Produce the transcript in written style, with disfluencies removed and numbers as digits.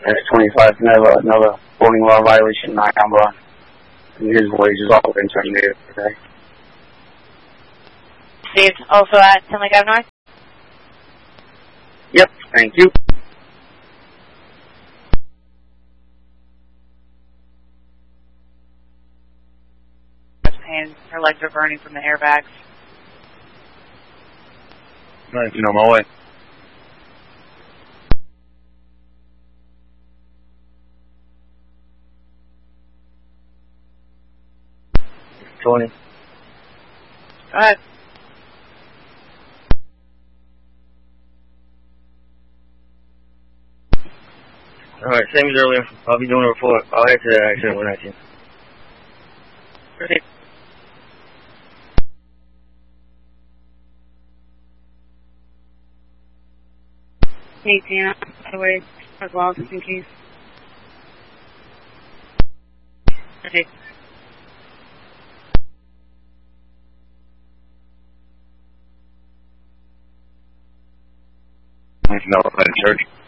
S25 another voting law violation, 9 number. And his wage is all been terminated today. Steve, also at 10 Lake Ave North? Yep, thank you. Pain, her legs are burning from the airbags. 19 on my way. Tony. Go ahead. Alright, same as earlier. I'll be doing a report. I'll head to that accident when I can. Proceed. Hey, Tina, by the way, as well, just in case. Proceed. I need to know if I'm in church.